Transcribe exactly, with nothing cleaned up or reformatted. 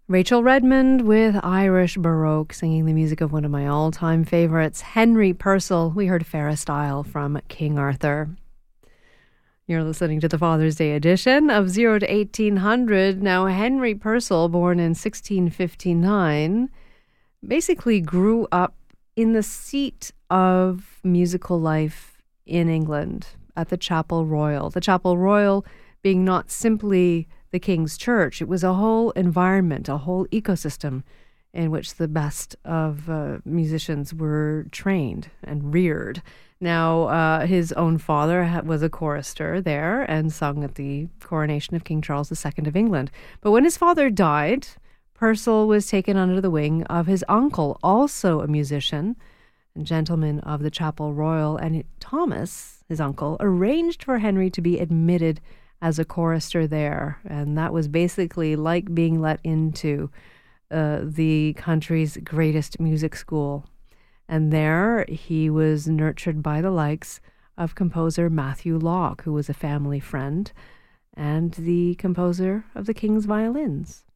Rachel Redmond with Irish Baroque, singing the music of one of my all-time favorites, Henry Purcell. We heard Fair Style from King Arthur. You're listening to the Father's Day edition of zero to eighteen hundred. Now, Henry Purcell, born in sixteen fifty-nine, basically grew up in the seat of musical life in England at the Chapel Royal. The Chapel Royal being not simply the King's Church, it was a whole environment, a whole ecosystem in which the best of uh, musicians were trained and reared. Now, uh, his own father ha- was a chorister there and sung at the coronation of King Charles the Second of England. But when his father died, Purcell was taken under the wing of his uncle, also a musician and gentleman of the Chapel Royal, and Thomas, his uncle, arranged for Henry to be admitted as a chorister there, and that was basically like being let into uh, the country's greatest music school. And there he was nurtured by the likes of composer Matthew Locke, who was a family friend, and the composer of the King's violins.